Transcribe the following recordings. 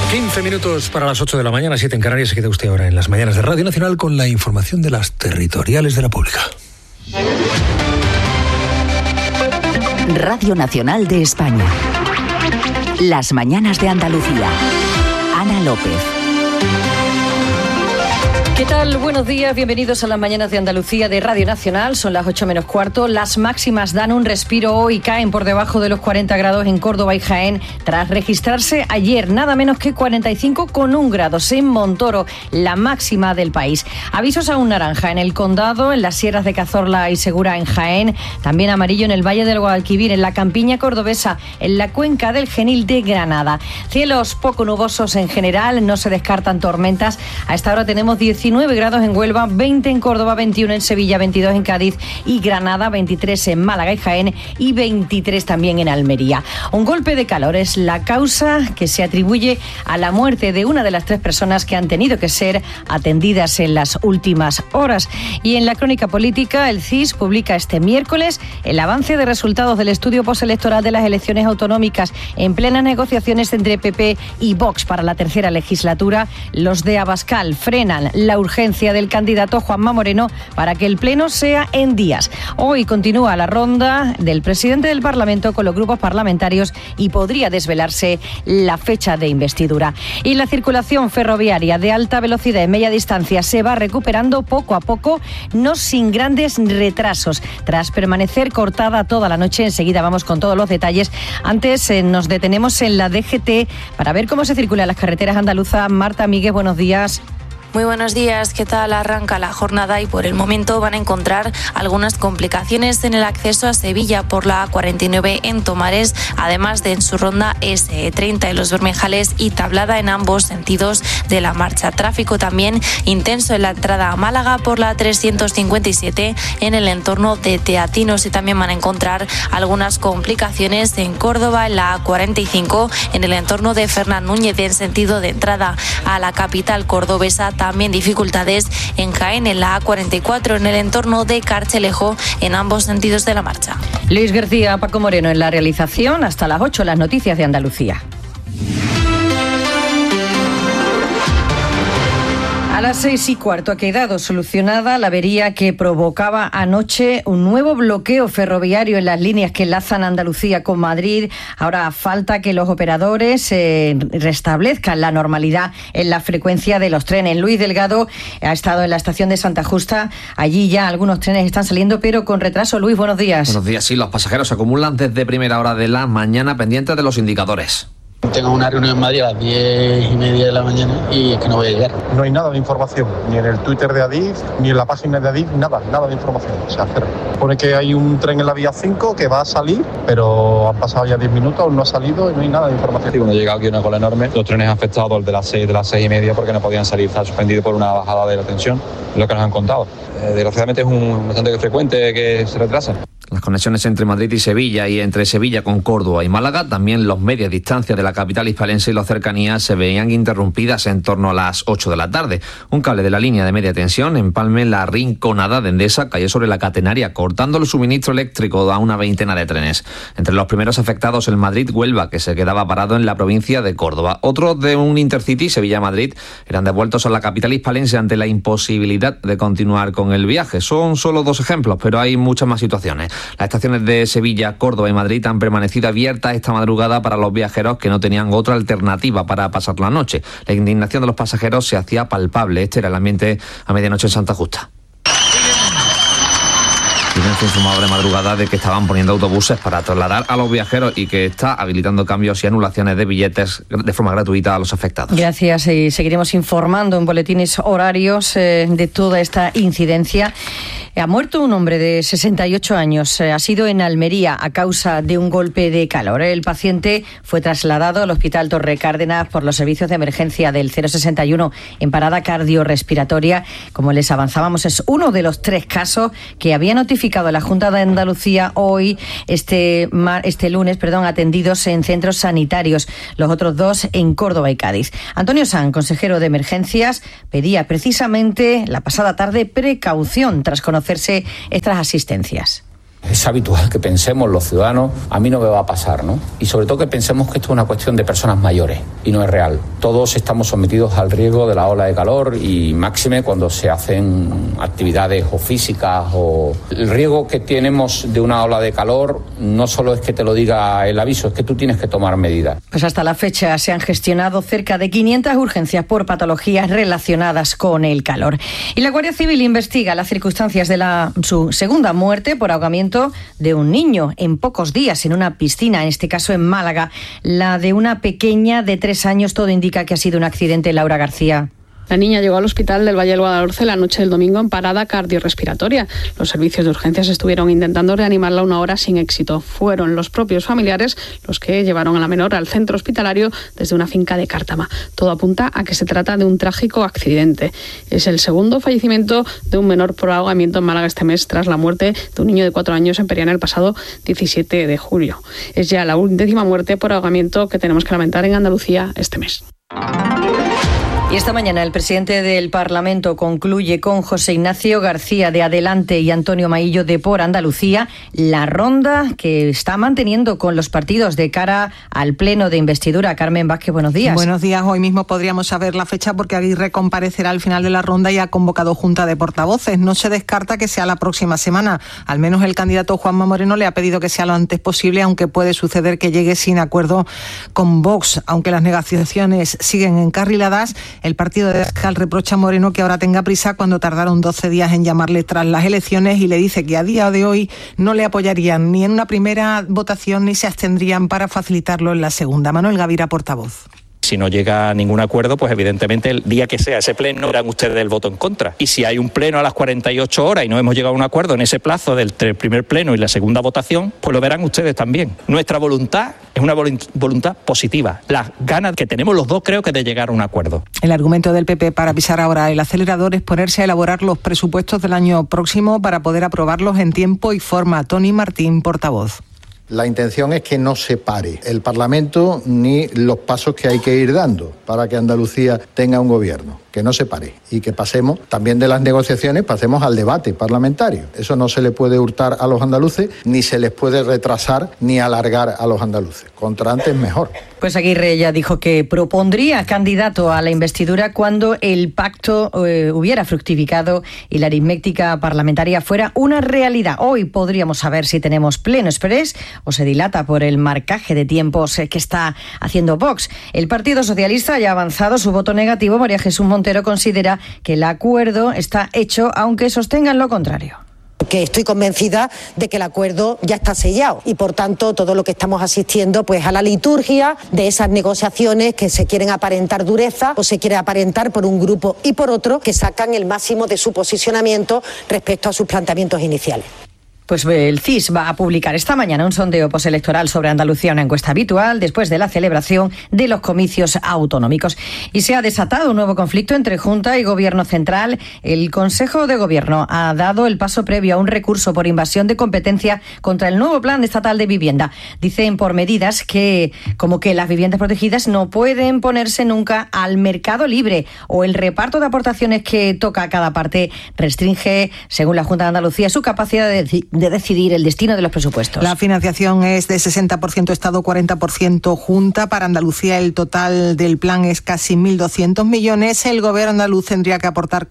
15 minutos para las 8 de la mañana, 7 en Canarias. Se queda usted ahora en las mañanas de Radio Nacional con la información de las territoriales de la Pública. Radio Nacional de España. Las mañanas de Andalucía. Ana López. ¿Qué tal? Buenos días, bienvenidos a las mañanas de Andalucía de Radio Nacional. Son las 8 menos cuarto. Las máximas dan un respiro hoy y caen por debajo de los 40 grados en Córdoba y Jaén, tras registrarse ayer nada menos que 45,1 grados en Montoro, la máxima del país. Avisos aún naranja en el Condado, en las sierras de Cazorla y Segura en Jaén, también amarillo en el Valle del Guadalquivir, en la Campiña cordobesa, en la cuenca del Genil de Granada. Cielos poco nubosos en general, no se descartan tormentas. A esta hora tenemos 19 grados en Huelva, 20 en Córdoba, 21 en Sevilla, 22 en Cádiz y Granada, 23 en Málaga y Jaén y 23 también en Almería. Un golpe de calor es la causa que se atribuye a la muerte de una de las 3 personas que han tenido que ser atendidas en las últimas horas. Y en la crónica política, el CIS publica este miércoles el avance de resultados del estudio postelectoral de las elecciones autonómicas en plenas negociaciones entre PP y Vox para la tercera legislatura. Los de Abascal frenan la urgencia del candidato Juanma Moreno para que el pleno sea en días. Hoy continúa la ronda del presidente del Parlamento con los grupos parlamentarios y podría desvelarse la fecha de investidura. Y la circulación ferroviaria de alta velocidad y media distancia se va recuperando poco a poco, no sin grandes retrasos, tras permanecer cortada toda la noche. Enseguida vamos con todos los detalles. Antes nos detenemos en la DGT para ver cómo se circula en las carreteras andaluzas. Marta Míguez, buenos días. Muy buenos días, ¿qué tal? Arranca la jornada y por el momento van a encontrar algunas complicaciones en el acceso a Sevilla por la A49 en Tomares, además de en su ronda SE30 en Los Bermejales y tablada en ambos sentidos de la marcha. Tráfico también intenso en la entrada a Málaga por la 357 en el entorno de Teatinos y también van a encontrar algunas complicaciones en Córdoba en la A45 en el entorno de Fernán Núñez en sentido de entrada a la capital cordobesa. También dificultades en Jaén, en la A44, en el entorno de Carchelejo, en ambos sentidos de la marcha. Luis García, Paco Moreno en la realización. Hasta las 8, las noticias de Andalucía. A las 6:15 ha quedado solucionada la avería que provocaba anoche un nuevo bloqueo ferroviario en las líneas que enlazan Andalucía con Madrid. Ahora falta que los operadores restablezcan la normalidad en la frecuencia de los trenes. Luis Delgado ha estado en la estación de Santa Justa. Allí ya algunos trenes están saliendo, pero con retraso. Luis, buenos días. Buenos días, sí, los pasajeros se acumulan desde primera hora de la mañana pendientes de los indicadores. Tengo una reunión en Madrid a las 10:30 de la mañana y es que no voy a llegar. No hay nada de información, ni en el Twitter de Adif, ni en la página de Adif, nada de información. O sea, cero. Pone que hay un tren en la vía 5 que va a salir, pero han pasado ya 10 minutos, aún no ha salido y no hay nada de información. Sí, cuando llega aquí una cola enorme, los trenes afectados, el de las 6, de las 6:30, porque no podían salir, está suspendido por una bajada de la tensión, es lo que nos han contado. Desgraciadamente es bastante frecuente que se retrasa. Las conexiones entre Madrid y Sevilla y entre Sevilla con Córdoba y Málaga, también los medias distancias de la capital hispalense y las cercanías se veían interrumpidas en torno a las 8 de la tarde. Un cable de la línea de media tensión en Palme, la Rinconada de Endesa, cayó sobre la catenaria, cortando el suministro eléctrico a una veintena de trenes. Entre los primeros afectados, el Madrid-Huelva, que se quedaba parado en la provincia de Córdoba. Otros de un Intercity Sevilla-Madrid eran devueltos a la capital hispalense ante la imposibilidad de continuar con el viaje. Son solo 2 ejemplos, pero hay muchas más situaciones. Las estaciones de Sevilla, Córdoba y Madrid han permanecido abiertas esta madrugada para los viajeros que no tenían otra alternativa para pasar la noche. La indignación de los pasajeros se hacía palpable. Este era el ambiente a medianoche en Santa Justa. Silencio informado de madrugada de que estaban poniendo autobuses para trasladar a los viajeros y que está habilitando cambios y anulaciones de billetes de forma gratuita a los afectados. Gracias, y seguiremos informando en boletines horarios de toda esta incidencia. Ha muerto un hombre de 68 años. Ha sido en Almería a causa de un golpe de calor. El paciente fue trasladado al Hospital Torre Cárdenas por los servicios de emergencia del 061 en parada cardiorrespiratoria. Como les avanzábamos, es uno de los 3 casos que había notificado la Junta de Andalucía hoy, este lunes, atendidos en centros sanitarios. Los otros 2 en Córdoba y Cádiz. Antonio Sanz, consejero de Emergencias, pedía precisamente la pasada tarde precaución tras conocerse estas asistencias. Es habitual que pensemos los ciudadanos, a mí no me va a pasar, ¿no? Y sobre todo que pensemos que esto es una cuestión de personas mayores y no es real. Todos estamos sometidos al riesgo de la ola de calor y máxime cuando se hacen actividades o físicas o... El riesgo que tenemos de una ola de calor no solo es que te lo diga el aviso, es que tú tienes que tomar medidas. Pues hasta la fecha se han gestionado cerca de 500 urgencias por patologías relacionadas con el calor. Y la Guardia Civil investiga las circunstancias de su segunda muerte por ahogamiento de un niño en pocos días en una piscina, en este caso en Málaga. La de una pequeña de 3 años, todo indica que ha sido un accidente. Laura García. La niña llegó al hospital del Valle del Guadalhorce la noche del domingo en parada cardiorrespiratoria. Los servicios de urgencias estuvieron intentando reanimarla 1 hora sin éxito. Fueron los propios familiares los que llevaron a la menor al centro hospitalario desde una finca de Cártama. Todo apunta a que se trata de un trágico accidente. Es el segundo fallecimiento de un menor por ahogamiento en Málaga este mes tras la muerte de un niño de 4 años en Periana el pasado 17 de julio. Es ya la 10ª muerte por ahogamiento que tenemos que lamentar en Andalucía este mes. Y esta mañana el presidente del Parlamento concluye con José Ignacio García de Adelante y Antonio Maillo de Por Andalucía la ronda que está manteniendo con los partidos de cara al pleno de investidura. Carmen Vázquez, buenos días. Buenos días. Hoy mismo podríamos saber la fecha porque Aguirre comparecerá al final de la ronda y ha convocado junta de portavoces. No se descarta que sea la próxima semana. Al menos el candidato Juanma Moreno le ha pedido que sea lo antes posible, aunque puede suceder que llegue sin acuerdo con Vox. Aunque las negociaciones siguen encarriladas, el partido de Abascal reprocha a Moreno que ahora tenga prisa cuando tardaron 12 días en llamarle tras las elecciones y le dice que a día de hoy no le apoyarían ni en una primera votación ni se abstendrían para facilitarlo en la segunda. Manuel Gavira, portavoz. Si no llega a ningún acuerdo, pues evidentemente el día que sea ese pleno verán ustedes el voto en contra. Y si hay un pleno a las 48 horas y no hemos llegado a un acuerdo en ese plazo del primer pleno y la segunda votación, pues lo verán ustedes también. Nuestra voluntad es una voluntad positiva. Las ganas que tenemos los dos creo que de llegar a un acuerdo. El argumento del PP para pisar ahora el acelerador es ponerse a elaborar los presupuestos del año próximo para poder aprobarlos en tiempo y forma. Tony Martín, portavoz. La intención es que no se pare el Parlamento ni los pasos que hay que ir dando para que Andalucía tenga un gobierno, que no se pare y que pasemos también de las negociaciones, pasemos al debate parlamentario. Eso no se le puede hurtar a los andaluces, ni se les puede retrasar ni alargar a los andaluces. Contra antes mejor. Pues Aguirre ya dijo que propondría candidato a la investidura cuando el pacto hubiera fructificado y la aritmética parlamentaria fuera una realidad. Hoy podríamos saber si tenemos pleno exprés o se dilata por el marcaje de tiempos que está haciendo Vox. El Partido Socialista ya ha avanzado su voto negativo. María Jesús Montero considera que el acuerdo está hecho, aunque sostengan lo contrario. Que estoy convencida de que el acuerdo ya está sellado y por tanto todo lo que estamos asistiendo pues a la liturgia de esas negociaciones que se quieren aparentar dureza o se quiere aparentar por un grupo y por otro que sacan el máximo de su posicionamiento respecto a sus planteamientos iniciales. Pues el CIS va a publicar esta mañana un sondeo postelectoral sobre Andalucía, una encuesta habitual después de la celebración de los comicios autonómicos. Y se ha desatado un nuevo conflicto entre Junta y Gobierno Central. El Consejo de Gobierno ha dado el paso previo a un recurso por invasión de competencia contra el nuevo Plan Estatal de Vivienda. Dicen por medidas que, como que las viviendas protegidas no pueden ponerse nunca al mercado libre o el reparto de aportaciones que toca a cada parte restringe, según la Junta de Andalucía, su capacidad de decidir el destino de los presupuestos. La financiación es de 60% Estado, 40% Junta. Para Andalucía el total del plan es casi 1.200 millones. El gobierno andaluz tendría que aportar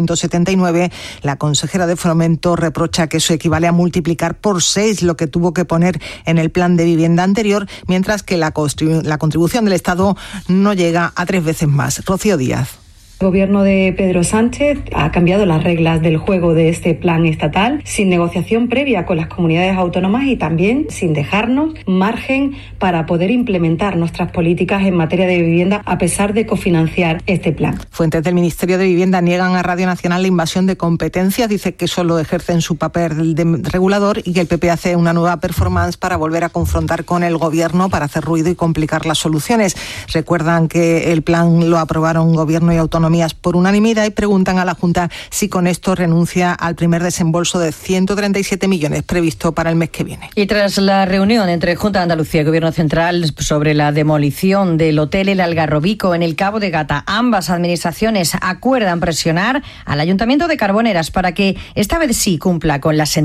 479. La consejera de Fomento reprocha que eso equivale a multiplicar por 6 lo que tuvo que poner en el plan de vivienda anterior, mientras que la contribución del Estado no llega a 3 veces más. Rocío Díaz. El gobierno de Pedro Sánchez ha cambiado las reglas del juego de este plan estatal sin negociación previa con las comunidades autónomas y también sin dejarnos margen para poder implementar nuestras políticas en materia de vivienda a pesar de cofinanciar este plan. Fuentes del Ministerio de Vivienda niegan a Radio Nacional la invasión de competencias. Dice que solo ejercen su papel de regulador y que el PP hace una nueva performance para volver a confrontar con el gobierno para hacer ruido y complicar las soluciones. Recuerdan que el plan lo aprobaron gobierno y autonomía por unanimidad y preguntan a la Junta si con esto renuncia al primer desembolso de 137 millones previsto para el mes que viene. Y tras la reunión entre Junta de Andalucía y Gobierno Central sobre la demolición del Hotel El Algarrobico en el Cabo de Gata, ambas administraciones acuerdan presionar al Ayuntamiento de Carboneras para que esta vez sí cumpla con las